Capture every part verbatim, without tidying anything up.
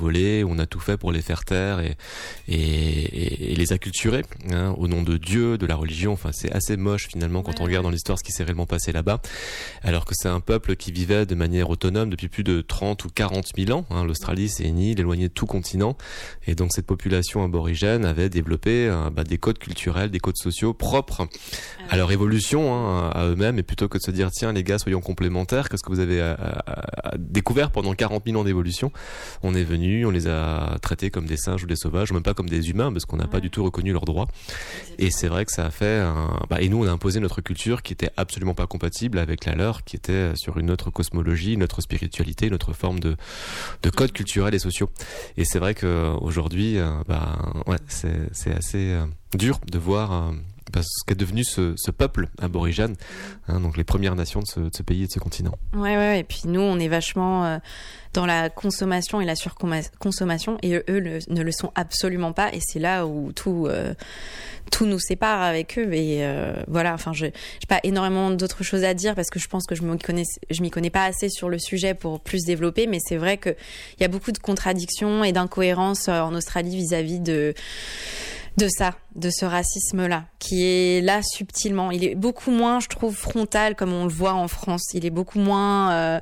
volé, on a tout fait pour les faire taire et, et, et les acculturer, hein, au nom de Dieu, de la religion. Enfin, c'est assez moche finalement quand ouais. on regarde dans l'histoire ce qui s'est réellement passé là-bas, alors que c'est un peuple qui vivait de manière autonome depuis plus de trente ou quarante mille ans. Hein. L'Australie, c'est une île éloignée de tout continent, et donc cette population aborigène avait développé euh, bah, des codes culturels, des codes sociaux propres à leur évolution, hein, à eux-mêmes, et plutôt que de se dire tiens les gars, soyons complémentaires, qu'est-ce que vous avez à, à, à découvert pendant quarante mille ans d'évolution, on est venu, on les a traités comme des singes ou des sauvages, ou même pas comme des humains, parce qu'on n'a ouais. pas du tout reconnu leurs droits. Et c'est vrai que ça a fait un... bah, et nous on a imposé notre culture qui était absolument pas compatible avec la leur, qui était sur une autre cosmologie, une autre spiritualité, une autre forme de de codes culturels et sociaux. Et c'est vrai que aujourd'hui bah ouais, c'est c'est assez euh, dur de voir euh, bah, ce qu'est devenu ce, ce peuple aborigène, hein, donc les Premières Nations de ce, de ce pays et de ce continent. Ouais, ouais, et puis nous, on est vachement euh, dans la consommation et la surconsommation, et eux, eux le, ne le sont absolument pas, et c'est là où tout, euh, tout nous sépare avec eux. Et euh, voilà, enfin, je n'ai pas énormément d'autres choses à dire parce que je pense que je m'y connais, je m'y connais pas assez sur le sujet pour plus développer, mais c'est vrai qu'il y a beaucoup de contradictions et d'incohérences en Australie vis-à-vis de de ça, de ce racisme-là, qui est là subtilement. Il est beaucoup moins, je trouve, frontal comme on le voit en France. Il est beaucoup moins euh,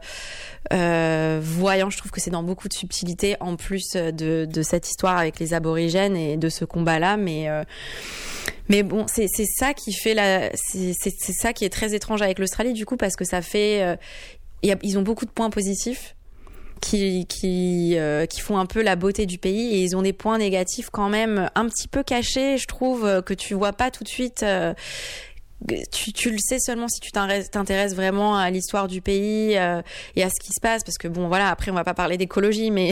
euh, voyant. Je trouve que c'est dans beaucoup de subtilité, en plus de, de cette histoire avec les aborigènes et de ce combat-là. Mais euh, mais bon, c'est c'est ça qui fait la, c'est c'est, c'est ça qui est très étrange avec l'Australie du coup, parce que ça fait, euh, y a, ils ont beaucoup de points positifs qui qui euh, qui font un peu la beauté du pays, et ils ont des points négatifs quand même un petit peu cachés, je trouve, que tu vois pas tout de suite. euh, Tu, tu le sais seulement si tu t'intéresses vraiment à l'histoire du pays euh, et à ce qui se passe, parce que bon voilà, après on va pas parler d'écologie, mais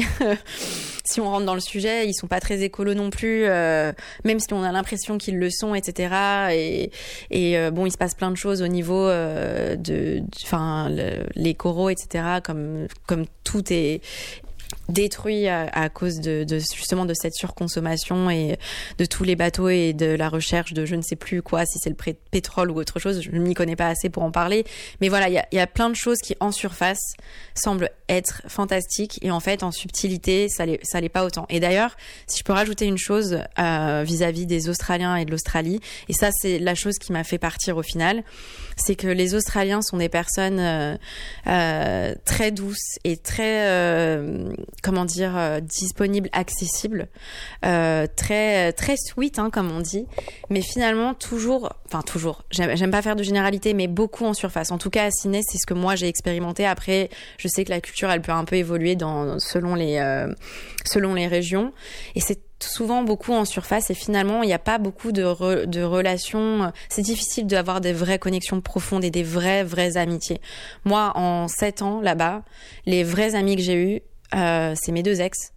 si on rentre dans le sujet, ils sont pas très écolos non plus, euh, même si on a l'impression qu'ils le sont, et cetera. Et, et euh, bon, il se passe plein de choses au niveau euh, de, enfin le, les coraux, et cetera. Comme comme tout est détruit à, à cause de, de justement de cette surconsommation et de tous les bateaux et de la recherche de je ne sais plus quoi, si c'est le pré- pétrole ou autre chose, je ne m'y connais pas assez pour en parler, mais voilà, il y a, y a plein de choses qui en surface semblent être fantastiques, et en fait en subtilité ça l'est, ça l'est pas autant. Et d'ailleurs, si je peux rajouter une chose euh, vis-à-vis des Australiens et de l'Australie, et ça c'est la chose qui m'a fait partir au final, c'est que les Australiens sont des personnes euh, euh, très douces et très euh, comment dire, euh, disponible, accessible, euh, très très sweet, hein, comme on dit, mais finalement toujours, enfin toujours, j'aime, j'aime pas faire de généralité, mais beaucoup en surface. En tout cas à Sydney, c'est ce que moi j'ai expérimenté. Après, je sais que la culture, elle peut un peu évoluer dans selon les euh, selon les régions, et c'est souvent beaucoup en surface, et finalement il n'y a pas beaucoup de, re, de relations. C'est difficile d'avoir des vraies connexions profondes et des vraies vraies amitiés. Moi, en sept ans là-bas, les vrais amis que j'ai eus, Euh, c'est mes deux ex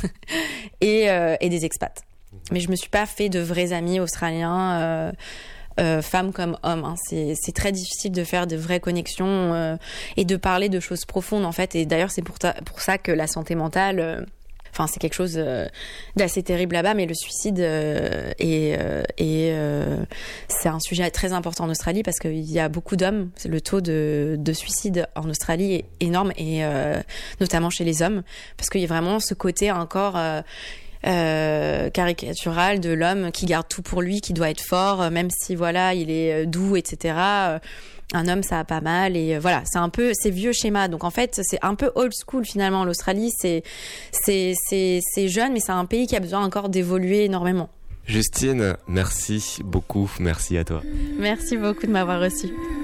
et, euh, et des expats. Mais je me suis pas fait de vrais amis australiens, euh, euh, femmes comme hommes. Hein. C'est, c'est très difficile de faire de vraies connexions euh, et de parler de choses profondes en fait. Et d'ailleurs, c'est pour, ta, pour ça que la santé mentale. Euh, Enfin, c'est quelque chose euh, d'assez terrible là-bas, mais le suicide euh, est, euh, est, euh, c'est un sujet très important en Australie, parce qu'il y a beaucoup d'hommes. Le taux de, de suicide en Australie est énorme, et euh, notamment chez les hommes, parce qu'il y a vraiment ce côté encore euh, euh, caricatural de l'homme qui garde tout pour lui, qui doit être fort, même si voilà, il est doux, et cetera. Un homme, ça a pas mal, et voilà, c'est un peu ces vieux schémas. Donc en fait, c'est un peu old school finalement. L'Australie, c'est c'est c'est c'est jeune, mais c'est un pays qui a besoin encore d'évoluer énormément. Justine, merci beaucoup, merci à toi. Merci beaucoup de m'avoir reçu.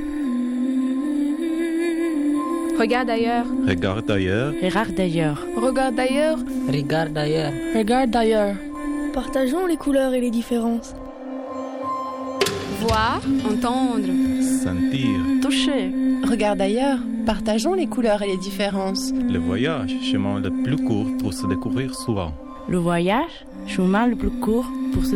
Regarde ailleurs. Regarde ailleurs. Regarde d'ailleurs. Regarde ailleurs. Regarde d'ailleurs. Regarde d'ailleurs. Partageons les couleurs et les différences. Voir, entendre, sentir, toucher. Regarde ailleurs. Partageons les couleurs et les différences. Le voyage, chemin le plus court pour se découvrir souvent. Le voyage, chemin le plus court pour se